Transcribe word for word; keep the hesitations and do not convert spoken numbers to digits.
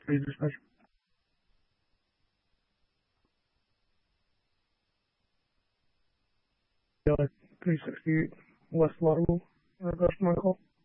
Please dispatch. Uh, three sixty-eight West Laurel, in regards to my call.